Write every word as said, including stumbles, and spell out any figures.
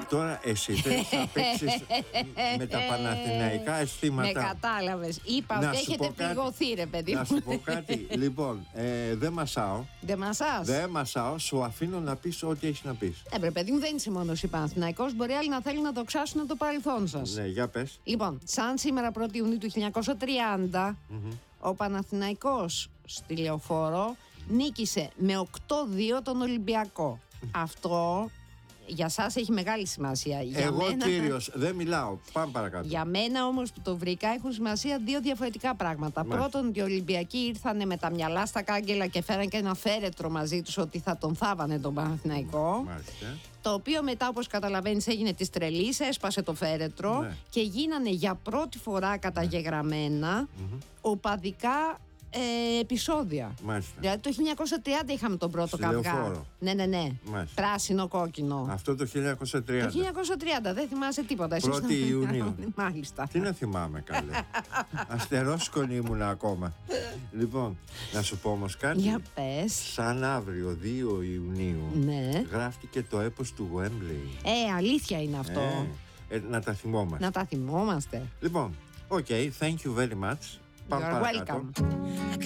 Τώρα εσύ θες να παίξεις με τα παναθηναϊκά αισθήματα. Με κατάλαβες. Είπα ότι έχετε πληγωθεί, ρε παιδί μου. Να σου πω κάτι. Λοιπόν, ε, δεν μασάω. Δεν μασάς. Δεν μασάω. Σου αφήνω να πεις ό,τι έχεις να πεις. Ε, ρε παιδί μου, δεν είσαι μόνο εσύ Παναθηναϊκός. Μπορεί άλλοι να θέλουν να το ξάσουν το παρελθόν σας. Ναι, για πες. Λοιπόν, σαν σήμερα πρώτη Ιουνίου του χίλια εννιακόσια τριάντα, Mm-hmm. ο Παναθηναϊκός στη Λεωφόρο νίκησε με οκτώ δύο τον Ολυμπιακό. Αυτό για σας έχει μεγάλη σημασία. Για Εγώ μένα, κύριος, δεν μιλάω. Πάμε παρακάτω. Για μένα όμως που το βρήκα έχουν σημασία δύο διαφορετικά πράγματα. Μάλιστα. Πρώτον, ότι οι Ολυμπιακοί ήρθανε με τα μυαλά στα κάγκελα και φέραν και ένα φέρετρο μαζί τους ότι θα τον θάβανε τον Παναθηναϊκό. Μάλιστα. Το οποίο μετά, όπως καταλαβαίνεις, έγινε της τρελής, έσπασε το φέρετρο, ναι, και γίνανε για πρώτη φορά καταγεγραμμένα mm-hmm. οπαδικά ε, επεισόδια. Μάλιστα. Δηλαδή το χίλια εννιακόσια τριάντα είχαμε τον πρώτο καυγά. Ναι, ναι, ναι. Μάλιστα. Πράσινο, κόκκινο. Αυτό το χίλια εννιακόσια τριάντα. Το χίλια εννιακόσια τριάντα, δεν θυμάσαι τίποτα. πρώτη Ιουνίου. Μάλιστα. Τι να θυμάμαι, καλέ. Αστερόσκονη ήμουν ακόμα. Λοιπόν, να σου πω όμως κάτι. Για πες. Σαν αύριο δύο Ιουνίου, ναι, γράφτηκε το έπος του Wembley. Ε, αλήθεια είναι αυτό. Ε, ε, να τα θυμόμαστε. Να τα θυμόμαστε. Λοιπόν, οκ, okay, thank you very much. You're welcome.